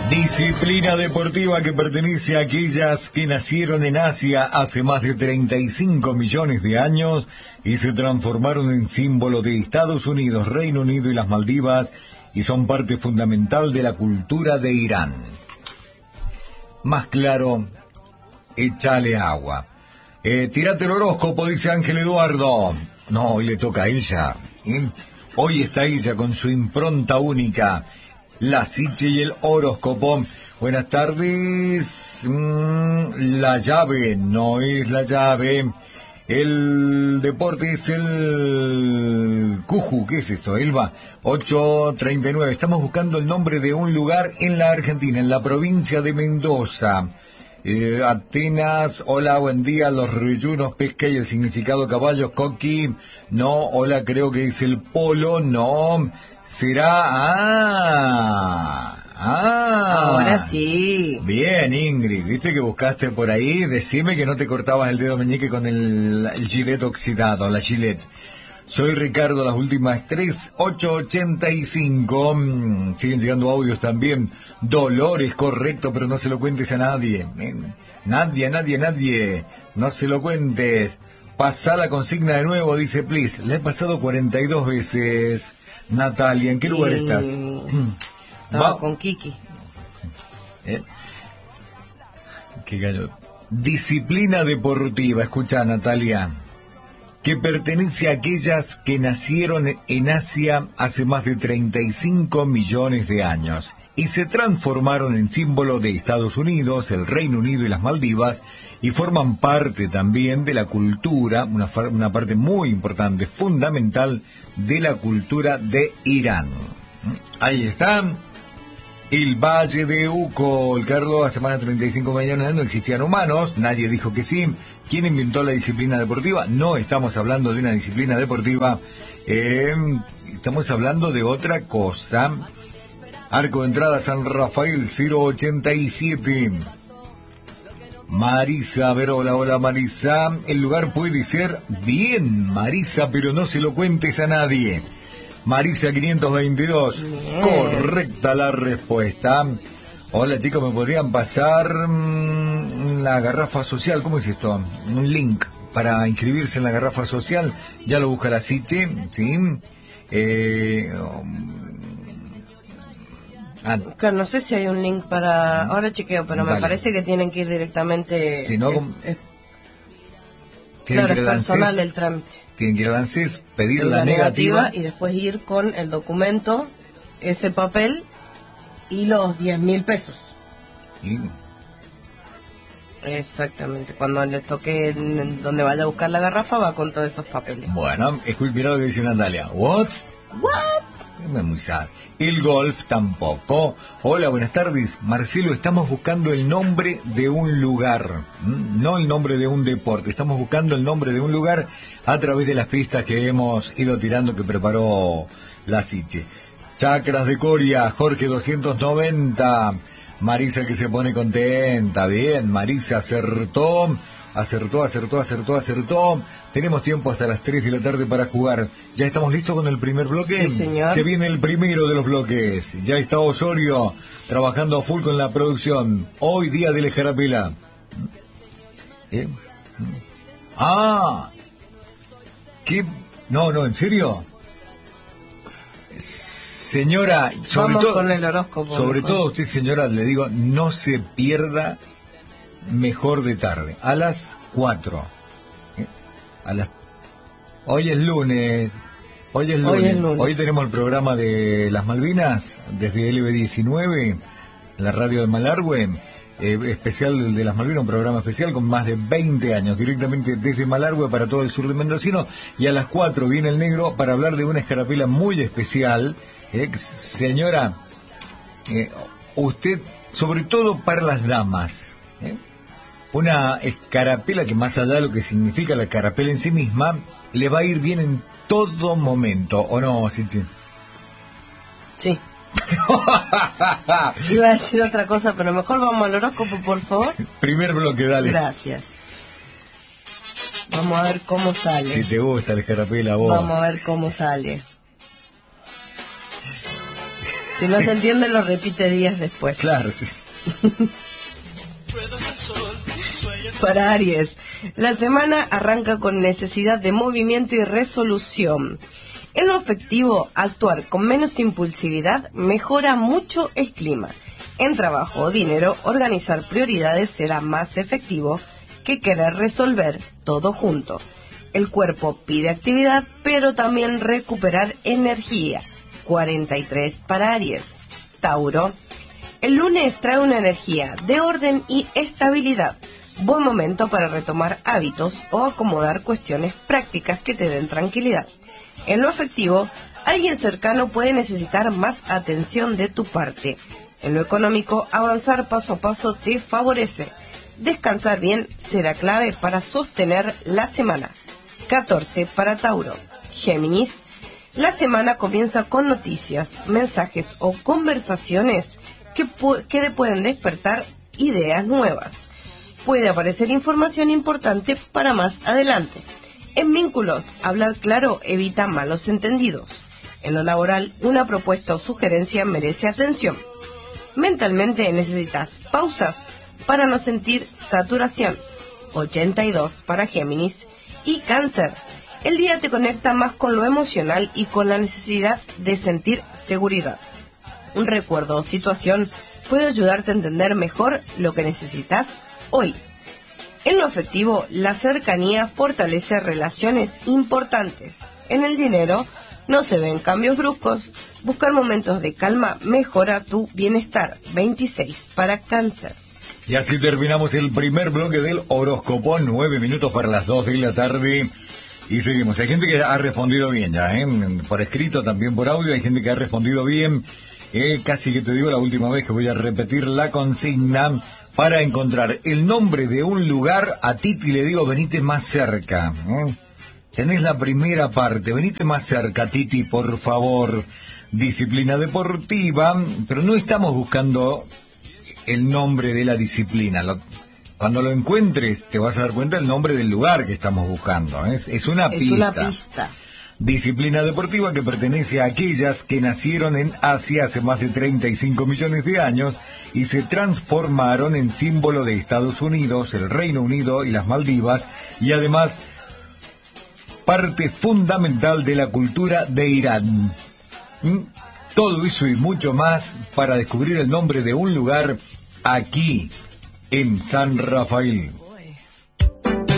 Disciplina deportiva que pertenece a aquellas que nacieron en Asia hace más de 35 millones de años y se transformaron en símbolo de Estados Unidos, Reino Unido y las Maldivas y son parte fundamental de la cultura de Irán. Más claro, échale agua. Tírate el horóscopo, dice Ángel Eduardo. No, hoy le toca a ella. Hoy está ella con su impronta única. La Siche y el horóscopo. Buenas tardes. La llave, no es la llave. El deporte es el Cuju. ¿Qué es esto? Elba, 8:39. Estamos buscando el nombre de un lugar en la Argentina, en la provincia de Mendoza. Atenas, hola, buen día, los reyunos, pesca y el significado caballos, coqui, no, hola, creo que es el polo, no, será, ahora sí. Bien, Ingrid, viste que buscaste por ahí, decime que no te cortabas el dedo meñique con el gilet oxidado, la gilet. Soy Ricardo, las últimas 3885. Siguen llegando audios también. Dolores, correcto, pero no se lo cuentes a nadie. Nadie. No se lo cuentes. Pasá la consigna de nuevo, dice Please. La he pasado 42 veces. Natalia, ¿en qué lugar estás? Estaba con Kiki. Qué gallo. Disciplina deportiva. Escucha, Natalia. Que pertenece a aquellas que nacieron en Asia hace más de 35 millones de años y se transformaron en símbolo de Estados Unidos, el Reino Unido y las Maldivas y forman parte también de la cultura, una parte muy importante, fundamental de la cultura de Irán. Ahí está. El Valle de Uco, el Carlos, hace más de 35 millones no existían humanos, nadie dijo que sí. ¿Quién inventó la disciplina deportiva? No estamos hablando de una disciplina deportiva, estamos hablando de otra cosa. Arco de entrada San Rafael, 087. Marisa, a ver, hola Marisa. El lugar puede ser bien, Marisa, pero no se lo cuentes a nadie. Marisa 522, bien. Correcta la respuesta. Hola chicos, ¿me podrían pasar la garrafa social? ¿Cómo es esto? Un link para inscribirse en la garrafa social. Ya lo busca la Siche, ¿sí? No sé si hay un link para... Ahora chequeo, pero me parece que tienen que ir directamente... Si no, claro, es personal el trámite. Tienen que ir al ANSES, pedir la negativa y después ir con el documento, ese papel y los 10.000 pesos. ¿Y? Exactamente, cuando le toque donde vaya a buscar la garrafa va con todos esos papeles. Bueno, mira lo que dice Natalia. What? No es muy sad. El golf tampoco. Hola, buenas tardes. Marcelo, estamos buscando el nombre de un lugar, no el nombre de un deporte. Estamos buscando el nombre de un lugar a través de las pistas que hemos ido tirando que preparó la Siche. Chacras de Coria, Jorge 290. Marisa que se pone contenta. Bien, Marisa acertó. Tenemos tiempo hasta las 3 de la tarde para jugar. ¿Ya estamos listos con el primer bloque? Sí, señor. Se viene el primero de los bloques. Ya está Osorio trabajando a full con la producción. Hoy día de la Escarapela. ¿Qué? No, ¿en serio? Señora, con el horóscopo. Sobre todo a usted, señora, le digo, no se pierda Mejor de Tarde, a las 4. Hoy es lunes. Hoy tenemos el programa de las Malvinas, desde LB19, en la radio de Malargüe, especial de las Malvinas, un programa especial con más de 20 años, directamente desde Malargüe para todo el sur de Mendocino, y a las 4 viene el negro para hablar de una escarapela muy especial. Señora, usted, sobre todo para las damas, una escarapela que más allá de lo que significa la escarapela en sí misma, le va a ir bien en todo momento, ¿o no, Sichi? Sí. Iba a decir otra cosa, pero mejor vamos al horóscopo, por favor. Primer bloque, dale. Gracias. Vamos a ver cómo sale. Si te gusta la escarapela, vos. Vamos a ver cómo sale. Si no se entiende, lo repite días después. Claro, sí. Para Aries, la semana arranca con necesidad de movimiento y resolución. En lo afectivo, actuar con menos impulsividad mejora mucho el clima. En trabajo o dinero, organizar prioridades será más efectivo que querer resolver todo junto. El cuerpo pide actividad, pero también recuperar energía. 43 para Aries. Tauro, el lunes trae una energía de orden y estabilidad. Buen momento para retomar hábitos o acomodar cuestiones prácticas que te den tranquilidad. En lo afectivo, alguien cercano puede necesitar más atención de tu parte. En lo económico, avanzar paso a paso te favorece. Descansar bien será clave para sostener la semana. 14 para Tauro. Géminis, la semana comienza con noticias, mensajes o conversaciones que pueden despertar ideas nuevas. Puede aparecer información importante para más adelante. En vínculos, hablar claro evita malos entendidos. En lo laboral, una propuesta o sugerencia merece atención. Mentalmente necesitas pausas para no sentir saturación. 82 para Géminis. Y Cáncer, el día te conecta más con lo emocional y con la necesidad de sentir seguridad. Un recuerdo o situación puede ayudarte a entender mejor lo que necesitas hoy. En lo afectivo, la cercanía fortalece relaciones importantes. En el dinero, no se ven cambios bruscos. Buscar momentos de calma mejora tu bienestar. 26 para Cáncer. Y así terminamos el primer bloque del horóscopo, 9 minutos para las 2 de la tarde. Y seguimos. Hay gente que ha respondido bien ya, por escrito, también por audio. Hay gente que ha respondido bien. Casi que te digo la última vez que voy a repetir la consigna. Para encontrar el nombre de un lugar, a Titi le digo, venite más cerca. Tenés la primera parte, venite más cerca, Titi, por favor. Disciplina deportiva, pero no estamos buscando el nombre de la disciplina. Cuando lo encuentres, te vas a dar cuenta el nombre del lugar que estamos buscando. Es una pista. Es una pista. Disciplina deportiva que pertenece a aquellas que nacieron en Asia hace más de 35 millones de años y se transformaron en símbolo de Estados Unidos, el Reino Unido y las Maldivas, y además parte fundamental de la cultura de Irán. Todo eso y mucho más para descubrir el nombre de un lugar aquí en San Rafael.